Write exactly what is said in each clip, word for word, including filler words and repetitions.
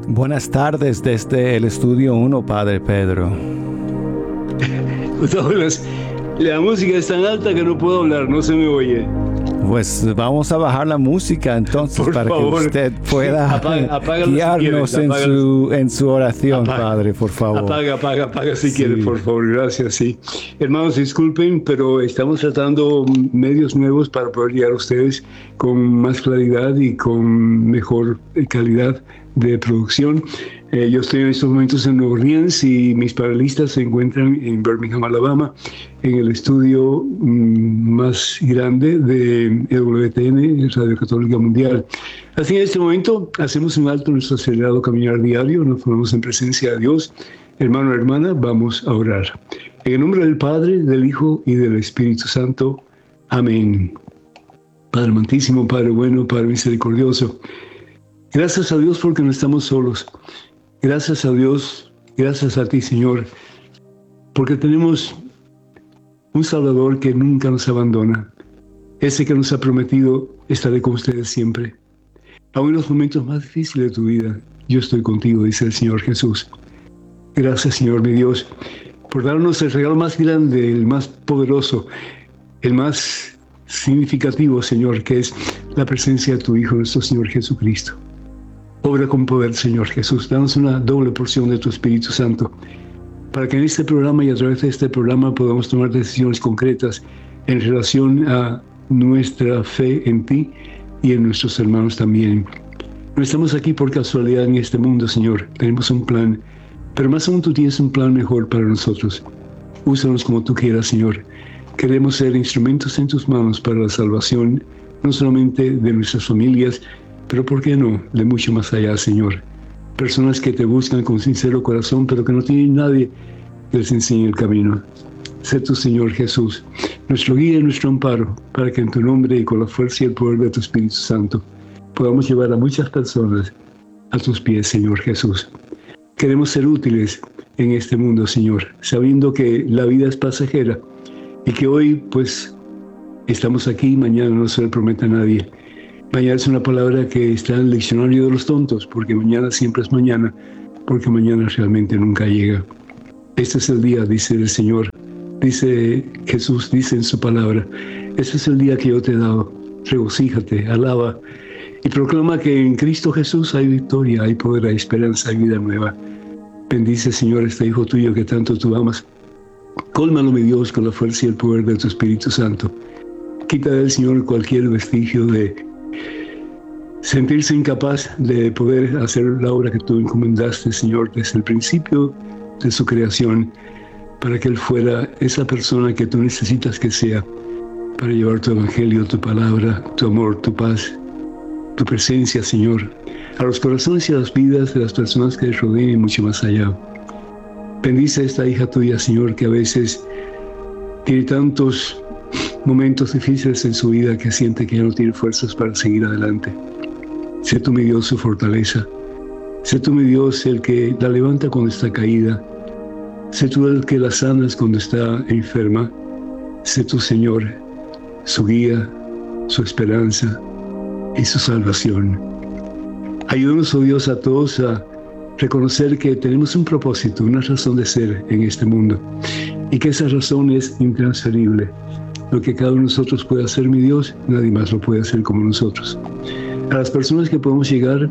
Buenas tardes desde el Estudio uno, Padre Pedro. La música es tan alta que no puedo hablar, no se me oye. Pues vamos a bajar la música entonces Por para favor. que usted pueda Apaga, apágalo guiarnos si quieres, en, su, en su oración, apaga, Padre, por favor. Apaga, apaga, apaga si sí. quiere, por favor. Gracias, sí. Hermanos, disculpen, pero estamos tratando medios nuevos para poder llegar a ustedes con más claridad y con mejor calidad de producción. Eh, yo estoy en estos momentos en Nueva Orleans y mis panelistas se encuentran en Birmingham, Alabama, en el estudio mm, más grande de E W T N, Radio Católica Mundial. Así en este momento hacemos un alto en nuestro acelerado caminar diario, nos ponemos en presencia de Dios. Hermano, hermana, vamos a orar. En el nombre del Padre, del Hijo y del Espíritu Santo. Amén. Padre amantísimo, Padre bueno, Padre misericordioso, gracias a Dios porque no estamos solos. Gracias a Dios, gracias a ti, Señor, porque tenemos un Salvador que nunca nos abandona. Ese que nos ha prometido, estaré con ustedes siempre. Aún en los momentos más difíciles de tu vida, yo estoy contigo, dice el Señor Jesús. Gracias, Señor, mi Dios, por darnos el regalo más grande, el más poderoso, el más significativo, Señor, que es la presencia de tu Hijo, nuestro Señor Jesucristo. Obra con poder, Señor Jesús. Danos una doble porción de tu Espíritu Santo, para que en este programa y a través de este programa podamos tomar decisiones concretas en relación a nuestra fe en ti y en nuestros hermanos también. No estamos aquí por casualidad en este mundo, Señor. Tenemos un plan, pero más aún tú tienes un plan mejor para nosotros. Úsanos como tú quieras, Señor. Queremos ser instrumentos en tus manos para la salvación, no solamente de nuestras familias, pero ¿por qué no? De mucho más allá, Señor. Personas que te buscan con sincero corazón, pero que no tienen nadie que les enseñe el camino. Sé tu Señor Jesús, nuestro guía y nuestro amparo, para que en tu nombre y con la fuerza y el poder de tu Espíritu Santo podamos llevar a muchas personas a tus pies, Señor Jesús. Queremos ser útiles en este mundo, Señor, sabiendo que la vida es pasajera y que hoy, pues, estamos aquí y mañana no se le promete a nadie. Mañana es una palabra que está en el diccionario de los tontos, porque mañana siempre es mañana, porque mañana realmente nunca llega. Este es el día, dice el Señor, dice Jesús, dice en su palabra, este es el día que yo te he dado, regocíjate, alaba, y proclama que en Cristo Jesús hay victoria, hay poder, hay esperanza, hay vida nueva. Bendice, Señor, este Hijo tuyo que tanto tú amas. Cólmalo, mi Dios, con la fuerza y el poder de tu Espíritu Santo. Quita del Señor cualquier vestigio de sentirse incapaz de poder hacer la obra que tú encomendaste, Señor, desde el principio de su creación, para que Él fuera esa persona que tú necesitas que sea, para llevar tu evangelio, tu palabra, tu amor, tu paz, tu presencia, Señor, a los corazones y a las vidas de las personas que les rodean y mucho más allá. Bendice a esta hija tuya, Señor, que a veces tiene tantos momentos difíciles en su vida que siente que ya no tiene fuerzas para seguir adelante. Sé tú, mi Dios, su fortaleza. Sé tú, mi Dios, el que la levanta cuando está caída. Sé tú el que la sanas cuando está enferma. Sé tú, Señor, su guía, su esperanza y su salvación. Ayúdanos, oh Dios, a todos a reconocer que tenemos un propósito, una razón de ser en este mundo, y que esa razón es intransferible. Lo que cada uno de nosotros puede hacer, mi Dios, nadie más lo puede hacer como nosotros. A las personas que podemos llegar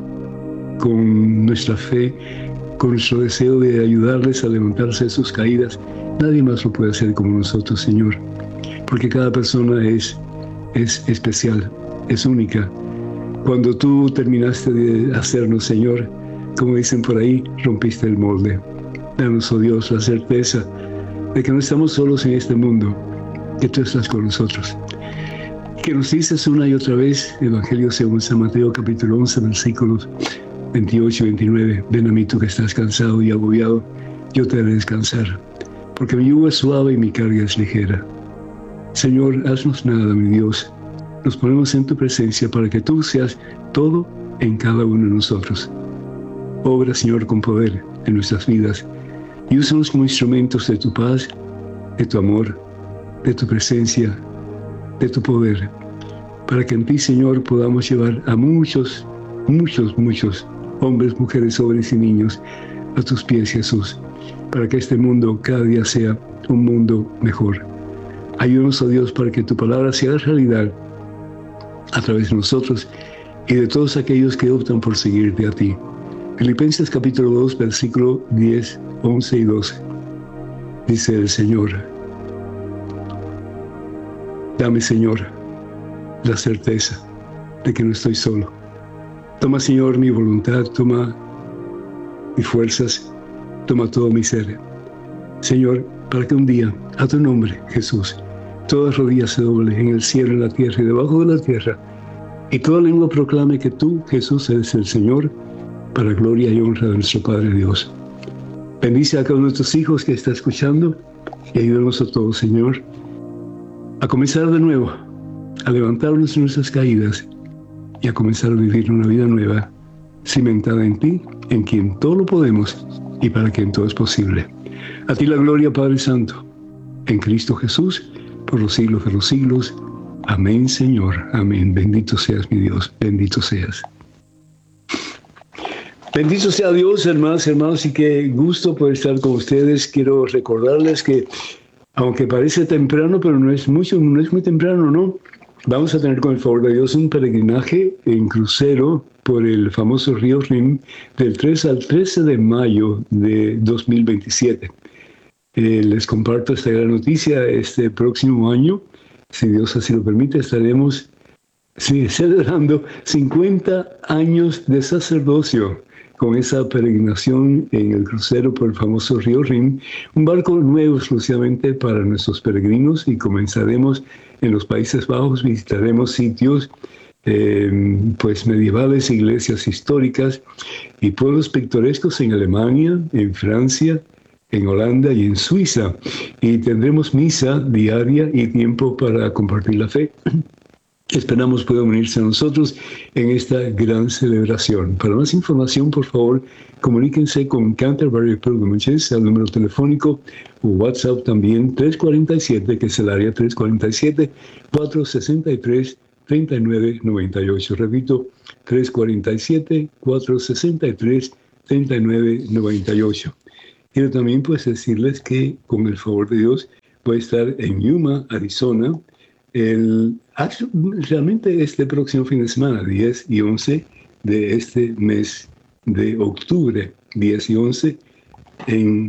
con nuestra fe, con nuestro deseo de ayudarles a levantarse de sus caídas, nadie más lo puede hacer como nosotros, Señor. Porque cada persona es, es especial, es única. Cuando tú terminaste de hacernos, Señor, como dicen por ahí, rompiste el molde. Danos, oh Dios, la certeza de que no estamos solos en este mundo, que tú estás con nosotros. Que nos dices una y otra vez, Evangelio según San Mateo, capítulo once, versículos veintiocho y veintinueve. Ven a mí tú que estás cansado y agobiado, yo te haré descansar, porque mi yugo es suave y mi carga es ligera. Señor, haznos nada, mi Dios. Nos ponemos en tu presencia para que tú seas todo en cada uno de nosotros. Obra, Señor, con poder en nuestras vidas y úsanos como instrumentos de tu paz, de tu amor, de tu presencia, de tu poder, para que en ti, Señor, podamos llevar a muchos, muchos, muchos hombres, mujeres, jóvenes y niños, a tus pies, Jesús, para que este mundo cada día sea un mundo mejor. Ayúdanos, oh Dios, para que tu palabra sea realidad a través de nosotros y de todos aquellos que optan por seguirte a ti. Filipenses capítulo dos, versículo diez, once y doce. Dice el Señor: dame, Señor, la certeza de que no estoy solo. Toma, Señor, mi voluntad, toma mis fuerzas, toma todo mi ser. Señor, para que un día, a tu nombre, Jesús, toda rodilla se doble en el cielo, en la tierra y debajo de la tierra, y toda lengua proclame que tú, Jesús, eres el Señor, para gloria y honra de nuestro Padre Dios. Bendice a cada uno de tus hijos que está escuchando y ayúdanos a todos, Señor, a comenzar de nuevo, a levantarnos de nuestras caídas y a comenzar a vivir una vida nueva, cimentada en ti, en quien todo lo podemos y para quien todo es posible. A ti la gloria, Padre Santo, en Cristo Jesús, por los siglos de los siglos. Amén, Señor. Amén. Bendito seas, mi Dios. Bendito seas. Bendito sea Dios, hermanos, hermanos, y qué gusto poder estar con ustedes. Quiero recordarles que, aunque parece temprano, pero no es mucho, no es muy temprano, ¿no? Vamos a tener, con el favor de Dios, un peregrinaje en crucero por el famoso río Rin del tres al trece de mayo de dos mil veintisiete. Eh, les comparto esta gran noticia. Este próximo año, si Dios así lo permite, estaremos sí, celebrando cincuenta años de sacerdocio con esa peregrinación en el crucero por el famoso río Rin, un barco nuevo exclusivamente para nuestros peregrinos, y comenzaremos en los Países Bajos. Visitaremos sitios eh, pues medievales, iglesias históricas y pueblos pintorescos en Alemania, en Francia, en Holanda y en Suiza, y tendremos misa diaria y tiempo para compartir la fe. Esperamos puedan unirse a nosotros en esta gran celebración. Para más información, por favor, comuníquense con Canterbury Pilgrimages al número telefónico o WhatsApp también tres cuatro siete, que es el área tres cuatro siete, cuatro seis tres, tres nueve nueve ocho. Repito, tres cuatro siete, cuatro seis tres, tres nueve nueve ocho. Quiero también pues decirles que, con el favor de Dios, voy a estar en Yuma, Arizona, el, realmente este próximo fin de semana, diez y once de este mes de octubre, diez y once, en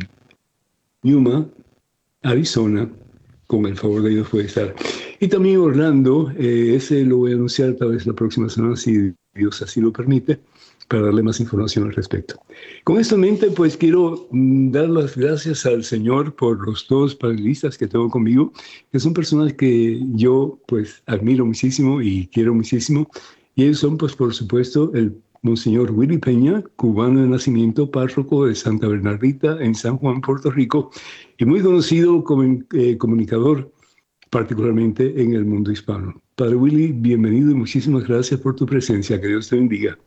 Yuma, Arizona, con el favor de Dios voy a estar. Y también Orlando, eh, ese lo voy a anunciar tal vez la próxima semana, si Dios así lo permite, para darle más información al respecto. Con esto en mente, pues quiero mm, dar las gracias al Señor por los dos panelistas que tengo conmigo, que son personas que yo pues admiro muchísimo y quiero muchísimo. Y ellos son, pues por supuesto, el Monseñor Willy Peña, cubano de nacimiento, párroco de Santa Bernardita en San Juan, Puerto Rico, y muy conocido como eh, comunicador, particularmente en el mundo hispano. Padre Willy, bienvenido y muchísimas gracias por tu presencia. Que Dios te bendiga.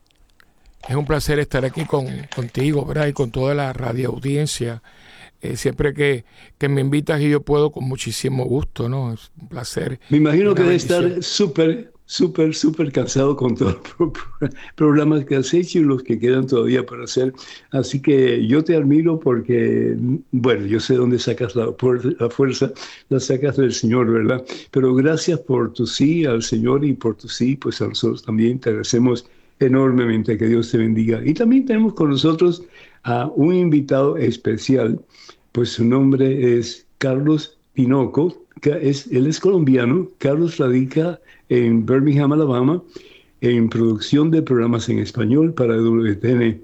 Es un placer estar aquí con, contigo, ¿verdad? Y con toda la radio audiencia. Eh, siempre que, que me invitas y yo puedo, con muchísimo gusto, ¿no? Es un placer. Me imagino que debe estar súper, súper, súper cansado con todos los programas que has hecho y los que quedan todavía por hacer. Así que yo te admiro porque, bueno, yo sé dónde sacas la, la fuerza, la sacas del Señor, ¿verdad? Pero gracias por tu sí al Señor y por tu sí, pues a nosotros también te agradecemos enormemente. Que Dios te bendiga. Y también tenemos con nosotros a un invitado especial, pues su nombre es Carlos Tinoco. Es, él es colombiano. Carlos radica en Birmingham, Alabama, en producción de programas en español para W T N.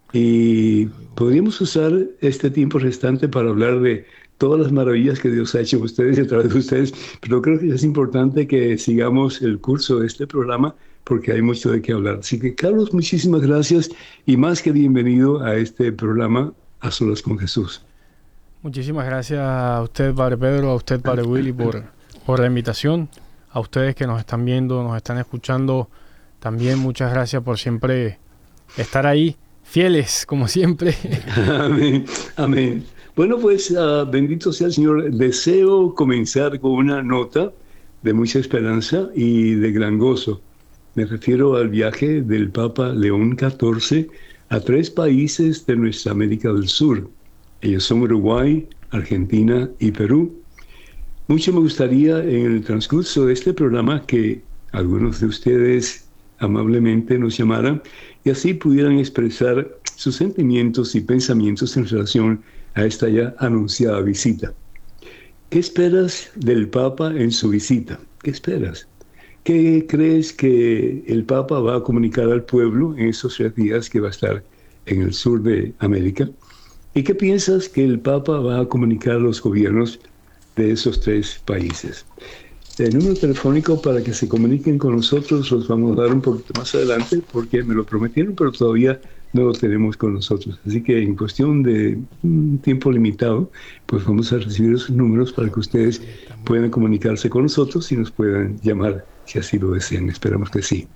Y podríamos usar este tiempo restante para hablar de todas las maravillas que Dios ha hecho con ustedes y a través de ustedes, pero creo que es importante que sigamos el curso de este programa porque hay mucho de qué hablar. Así que, Carlos, muchísimas gracias y más que bienvenido a este programa A Solas con Jesús. Muchísimas gracias a usted, Padre Pedro, a usted, Padre Willy, por, por la invitación. A ustedes que nos están viendo, nos están escuchando, también muchas gracias por siempre estar ahí, fieles, como siempre. Amén, amén. Bueno, pues uh, bendito sea el Señor. Deseo comenzar con una nota de mucha esperanza y de gran gozo. Me refiero al viaje del Papa León catorce a tres países de nuestra América del Sur. Ellos son Uruguay, Argentina y Perú. Mucho me gustaría en el transcurso de este programa que algunos de ustedes amablemente nos llamaran y así pudieran expresar sus sentimientos y pensamientos en relación a esta ya anunciada visita. ¿Qué esperas del Papa en su visita? ¿Qué esperas? ¿Qué crees que el Papa va a comunicar al pueblo en esos tres días que va a estar en el sur de América? ¿Y qué piensas que el Papa va a comunicar a los gobiernos de esos tres países? El número telefónico para que se comuniquen con nosotros los vamos a dar un poquito más adelante porque me lo prometieron, pero todavía no lo tenemos con nosotros. Así que en cuestión de un tiempo limitado, pues vamos a recibir esos números para que ustedes puedan comunicarse con nosotros y nos puedan llamar si así lo desean. Esperamos que sí.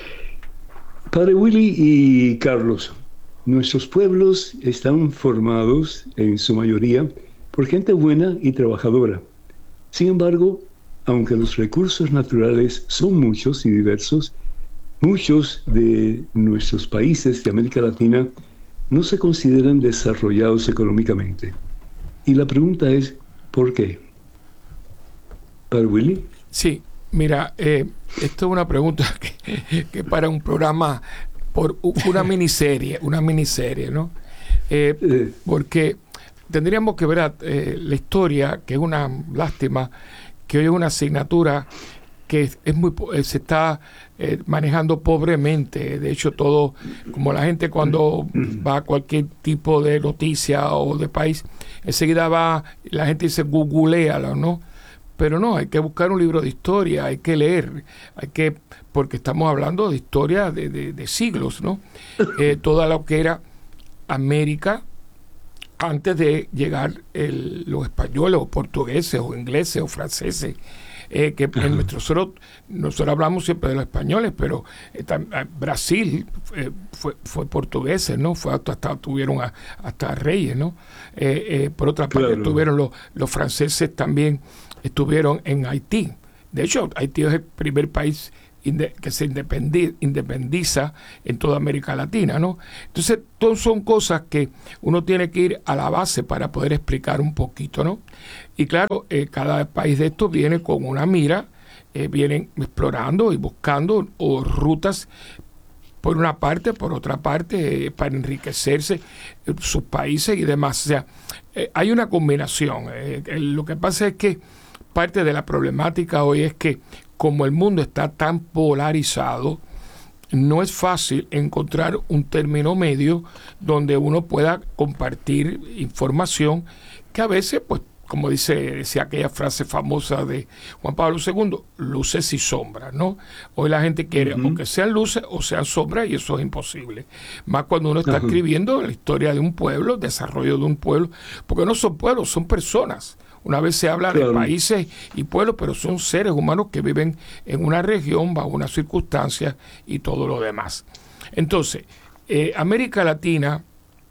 Padre Willy y Carlos, nuestros pueblos están formados en su mayoría por gente buena y trabajadora. Sin embargo, aunque los recursos naturales son muchos y diversos, muchos de nuestros países de América Latina no se consideran desarrollados económicamente. Y la pregunta es, ¿por qué? ¿Padre Willy? Sí, mira, eh, esto es una pregunta que, que para un programa, por una miniserie, una miniserie, ¿no? Eh, eh. Porque tendríamos que ver eh, la historia, que es una lástima, que hoy es una asignatura que es, es muy se está eh, manejando pobremente. De hecho, todo, como la gente cuando va a cualquier tipo de noticia o de país, enseguida va, la gente dice googlealo, ¿no? Pero no, hay que buscar un libro de historia, hay que leer, hay que, porque estamos hablando de historia de, de, de siglos, ¿no? Eh, toda lo que era América antes de llegar el, los españoles o portugueses o ingleses o franceses, eh, que en nuestro, nosotros, nosotros hablamos siempre de los españoles, pero eh, Brasil eh, fue, fue portugueses, ¿no? Fue hasta, hasta tuvieron a, hasta reyes, ¿no? Eh, eh, por otra parte, claro, tuvieron los, los franceses también estuvieron en Haití. De hecho, Haití es el primer país que se independiza en toda América Latina, ¿no? Entonces, todas son cosas que uno tiene que ir a la base para poder explicar un poquito, ¿no? Y claro, eh, cada país de estos viene con una mira, eh, vienen explorando y buscando o rutas por una parte, por otra parte, eh, para enriquecerse eh, sus países y demás. O sea, eh, hay una combinación. Eh, eh, lo que pasa es que parte de la problemática hoy es que como el mundo está tan polarizado, no es fácil encontrar un término medio donde uno pueda compartir información que a veces, pues, como dice, decía aquella frase famosa de Juan Pablo segundo, luces y sombras, ¿no? Hoy la gente quiere uh-huh. o que sean luces o sean sombras y eso es imposible. Más cuando uno está uh-huh. escribiendo la historia de un pueblo, el desarrollo de un pueblo, porque no son pueblos, son personas. Una vez se habla claro. de países y pueblos, pero son seres humanos que viven en una región, bajo unas circunstancias y todo lo demás. Entonces, eh, América Latina,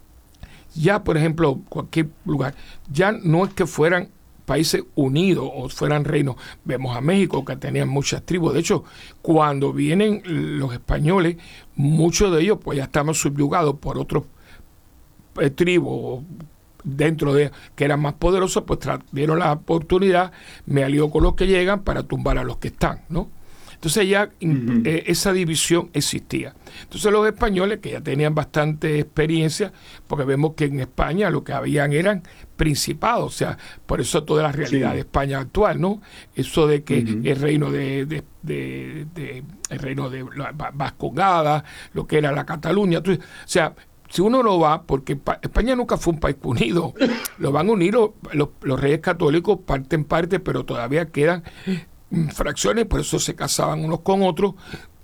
ya por ejemplo, cualquier lugar, ya no es que fueran países unidos o fueran reinos. Vemos a México que tenían muchas tribus. De hecho, cuando vienen los españoles, muchos de ellos pues ya estaban subyugados por otros eh, tribus dentro de que eran más poderosos, pues dieron la oportunidad, me alió con los que llegan para tumbar a los que están, ¿no? Entonces ya uh-huh. eh, esa división existía. Entonces los españoles, que ya tenían bastante experiencia, porque vemos que en España lo que habían eran principados, o sea, por eso toda la realidad sí. de España actual, ¿no? Eso de que uh-huh. el reino de, de, de, de el reino de Vascongada, lo que era la Cataluña, entonces, o sea, si uno no va, porque España nunca fue un país unido, lo van a unir los, los, los reyes católicos parte en parte, pero todavía quedan fracciones, por eso se casaban unos con otros,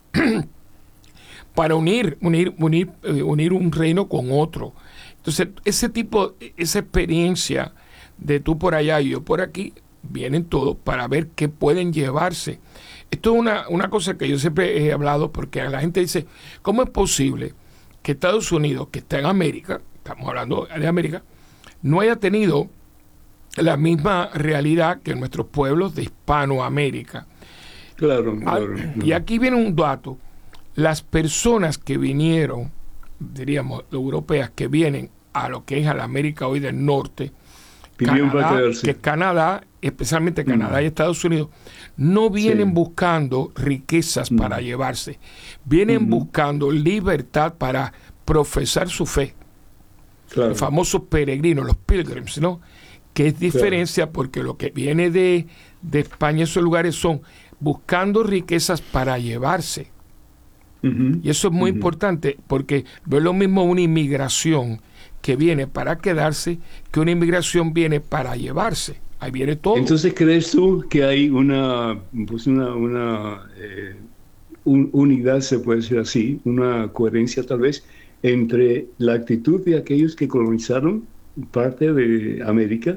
para unir, unir, unir, eh, unir un reino con otro. Entonces, ese tipo, esa experiencia de tú por allá y yo por aquí, vienen todos para ver qué pueden llevarse. Esto es una, una cosa que yo siempre he hablado, porque la gente dice, ¿cómo es posible que Estados Unidos, que está en América, estamos hablando de América, no haya tenido la misma realidad que nuestros pueblos de Hispanoamérica? Claro, claro. Y aquí viene un dato las personas que vinieron, diríamos, europeas que vienen a lo que es a la América hoy del norte, Canadá, que es Canadá, especialmente Canadá mm. y Estados Unidos, no vienen sí. buscando riquezas mm. para llevarse, vienen mm-hmm. buscando libertad para profesar su fe. Claro. Los famosos peregrinos, los pilgrims, ¿no? Que es diferencia claro. porque lo que viene de, de España, esos lugares son buscando riquezas para llevarse. Uh-huh. Y eso es muy uh-huh. importante, porque no es lo mismo una inmigración que viene para quedarse que una inmigración viene para llevarse. Ahí viene todo. Entonces, ¿crees tú que hay una, pues una, una eh, un, unidad, se puede decir así, una coherencia tal vez, entre la actitud de aquellos que colonizaron parte de América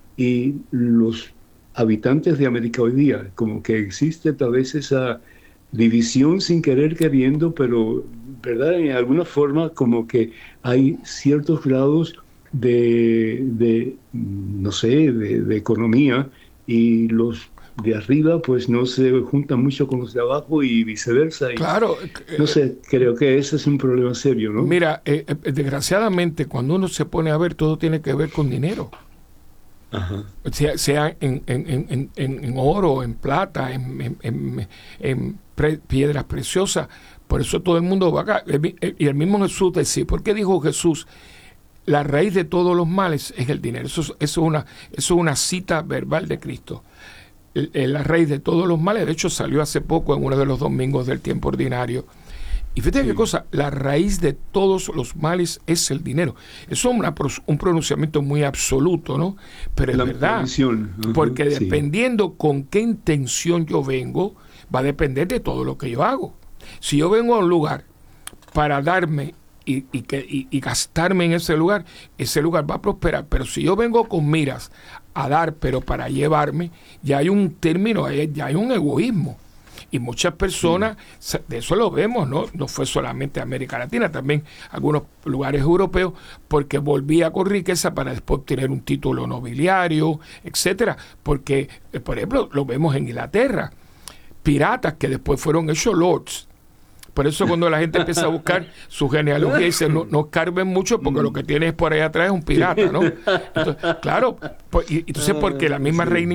y los habitantes de América hoy día? Como que existe tal vez esa división sin querer queriendo, pero verdad, en alguna forma como que hay ciertos grados de, de no sé, de, de economía, y los de arriba pues no se juntan mucho con los de abajo y viceversa. Y, claro. No sé, creo que ese es un problema serio, ¿no? Mira, eh, eh, desgraciadamente cuando uno se pone a ver, todo tiene que ver con dinero. Ajá. Sea, sea en, en, en, en, en oro, en plata, en, en, en, en pre, piedras preciosas. Por eso todo el mundo va acá. Y el mismo Jesús decía, ¿por qué dijo Jesús? La raíz de todos los males es el dinero. Eso, eso, es, una, eso es una cita verbal de Cristo. El, el, la raíz de todos los males, de hecho salió hace poco en uno de los domingos del tiempo ordinario. Y fíjate sí. qué cosa, la raíz de todos los males es el dinero. Eso es una, un pronunciamiento muy absoluto, ¿no? Pero es la verdad, uh-huh, porque sí. dependiendo con qué intención yo vengo, va a depender de todo lo que yo hago. Si yo vengo a un lugar para darme y, y, que, y, y gastarme en ese lugar, ese lugar va a prosperar. Pero si yo vengo con miras a dar, pero para llevarme, ya hay un término, ya hay un egoísmo. Y muchas personas, sí. de eso lo vemos, ¿no? No fue solamente América Latina, también algunos lugares europeos, porque volvía con riqueza para después obtener un título nobiliario, etcétera. Porque, por ejemplo, lo vemos en Inglaterra, piratas que después fueron hechos lords. Por eso cuando la gente empieza a buscar su genealogía, dice, no, no escarben mucho porque lo que tienes por ahí atrás es un pirata, ¿no? Entonces, claro, pues, y, entonces porque la misma reina